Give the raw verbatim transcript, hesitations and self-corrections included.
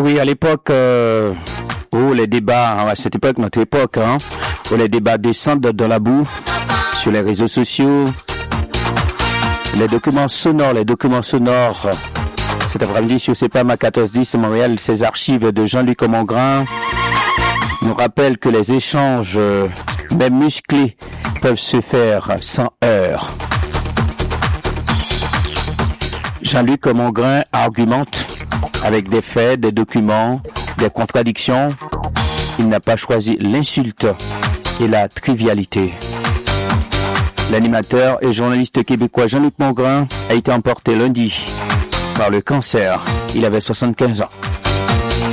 oui, à l'époque euh, où les débats, à cette époque, notre époque, hein, où les débats descendent dans la boue, sur les réseaux sociaux, les documents sonores, les documents sonores, cet après-midi sur C P A M à quatorze dix Montréal, ces archives de Jean-Luc Mongrain nous rappellent que les échanges, euh, même musclés, peuvent se faire sans heurts. Jean-Luc Mongrain argumente avec des faits, des documents, des contradictions. Il n'a pas choisi l'insulte et la trivialité. L'animateur et journaliste québécois Jean-Luc Mongrain a été emporté lundi par le cancer. Il avait soixante-quinze ans.